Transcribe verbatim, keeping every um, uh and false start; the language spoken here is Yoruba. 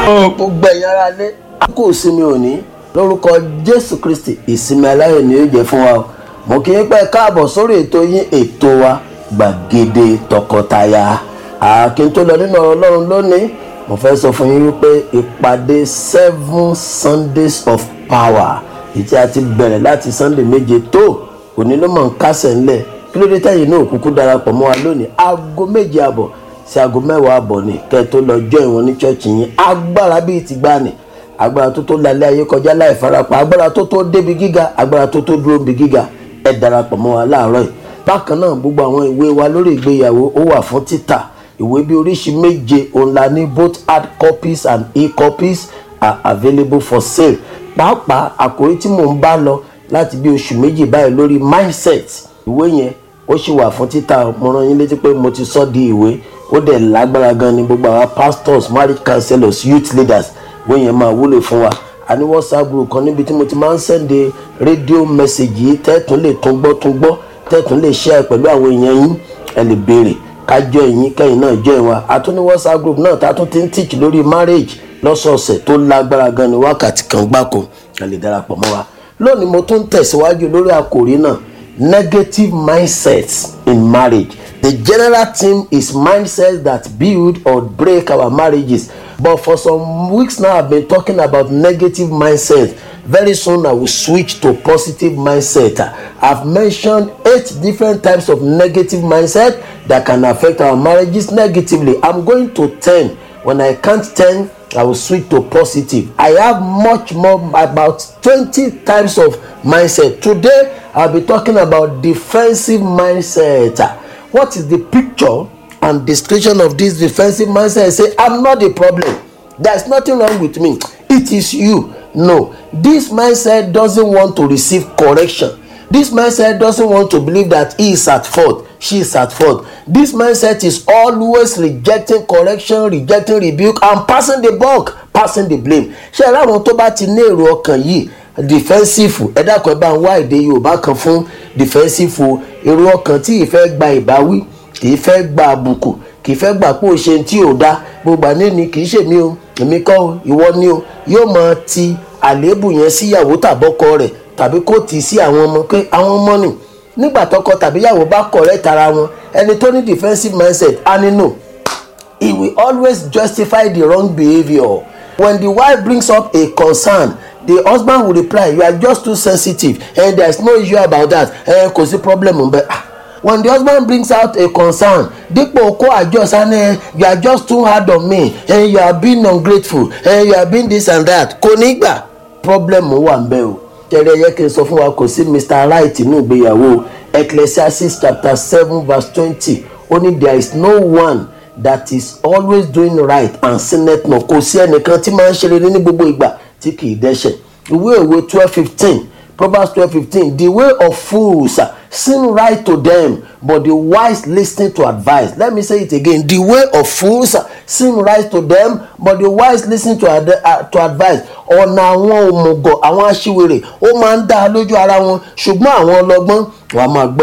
gbogbo ẹ̀yin ará lé kò sinmi òní lórúkọ Jésù Kristi ìsinmi aláyọ̀ ni yóò jẹ́ fún wa o. Mo kí yín pé káàbọ̀ sórí ètò yín ètò wa gbàgede tọkọtaya. Àkín tó lọ nínú ọ̀rọ̀ Ọlọ́run lónìí mo fẹ́ sọ fún yín wípé ìpàdé seven Sundays of power ìtí a ti bẹ̀rẹ̀ láti Sunday méje tó òní ló mọ̀ ń kásẹ̀ ńlẹ̀ kí ló dé tẹ̀yìn náà kúkú darapọ̀ mọ́ wa lónìí aago méje àbọ̀ sí aago mẹ́wàá àbọ̀ ni kẹ́ tó lọ join wọn ní church yín. Agbára bíi ti gbà ní agbára tó tó lálẹ́ ayé kọjá láì farapa, agbára tó tó débi gíga, agbára tó tó dúró bí gíga. Ẹ darapọ̀ mọ́ wa láàárọ̀ yìí. Bákan náà gbogbo àwọn ìwé wa lórí ìgbéyàwó ó wà fún títà. Ìwé bí oríṣi méje òun la ní, both hard copies and e-copies are available for sale. Pàápàá àkòrí tí mò ń bá lọ láti bí oṣù méjì báyìí lórí mindset, ìwé yẹn ó sì wà fún títà. Mo rán yín létí pé mo ti sọ di ìwé, ó dẹ̀ lágbára gan ni gbogbo àwọn pastors, marriage counselors, youth leaders ìwé yẹn máa wúlò fún wa. A ní WhatsApp group kan níbi tí mo ti máa ń sẹ́ndé rédíò mẹ́sẹ̀gì yìí tẹ́tùn lè tún gbọ́ tún gbọ́ tẹ́tùn lè share pẹ̀lú àwọn èèyàn yín. Ẹ lè béèrè kájọ ẹ̀yìn kẹ́yìn náà jọ ìwà. A tún ní WhatsApp group náà tá a tún ti ń teach lórí marriage lọ́sọ̀ọ̀sẹ̀ tó lágbára gan ni wákàtí kan gbáko. Ẹ lè darapọ̀ mọ́ wa. Lónìí mo tún tẹ̀síwájú lórí àkòrí náà, negative mindsets in marriage. The general theme is mindsets that build or break our marriages. But for some weeks now, I've been talking about negative mindsets. Very soon, I will switch to positive mindset. I've mentioned eight different types of negative mindset that can affect our marriages negatively. I'm going to ten. When I count ten, I will switch to positive. I have much more, about twenty types of mindset. Today, I'll be talking about defensive mindset. What is the picture and description of this defensive mindset? Say, I'm not the problem. There's nothing wrong with me. It is you. No. This mindset doesn't want to receive correction. This mindset doesn't want to believe that he is at fault, she is at fault. This mindset is always rejecting correction, rejecting rebuke, and passing the buck, passing the blame. Ṣé ẹ ráwọn tó bá ti ní èrò ọkàn yìí defensive, ẹ dákun ẹ bá ń wá èdè Yorùbá kan fún defensive. Èrò ọkàn tí ìfẹ́ gba ìbáwí, kì í fẹ́ gba àbùkù, kì í fẹ́ gbà pé ó ṣe tí ò dá. Gbogbo àní ni kì í ṣe mí o, èmi kọ́ o, ìwọ ni o. Yóò máa ti àléébù yẹn síyàwó tàbọ́kọ rẹ̀ tàbí kó tì í sí àwọn ọmọ pé àwọn ọmọ nì. Nígbà tọkọ tàbí ìyàwó bá correct ara wọn, ẹni tó ní defensive mindset á nínú. He will always justify the wrong behaviour. When the wife brings up a concern, the husband will reply, you are just too sensitive and there is no issue about that. Eh, kò sí problem ńbẹ̀. When the husband brings out a concern, dípò kó adjust and you are just too hard on me and you are being ungrateful and you are being this and that. Kò ní gbà problem wà ńbẹ̀ o. Tẹ́lẹ̀ yẹ kí n sọ fún wa kò sí Mister Right nínú ìgbéyàwó. Ecclesiastes chapter seven verse twenty. Only there is no one that is always doing right and sinneth not. Kò sí ẹnìkan tí máa ń ṣe rere ní gbogbo ìgbà tí kì í dẹ́ṣẹ̀. Ìwé Òwe twelve fifteen. Proverbs twelve fifteen. The way of fools seem right to them, but the wise listen to advice. Let me say it again. The way of fools seem right to them, but the wise listen to ad uh, to advice. Ọ̀nà àwọn òmùgọ̀, àwọn aṣiwèrè ó máa ń dá lójú ara wọn, ṣùgbọ́n àwọn ọlọ́gbọ́n wọ́n máa gbọ́